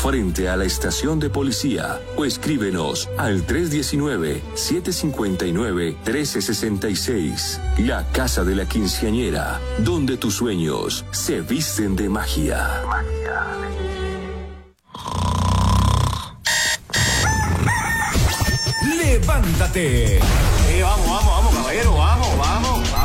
frente a la estación de policía, o escríbenos al 319-759-1366. La Casa de la Quinceañera, donde tus sueños se visten de magia. ¡Levántate! Vamos, caballero, vamos.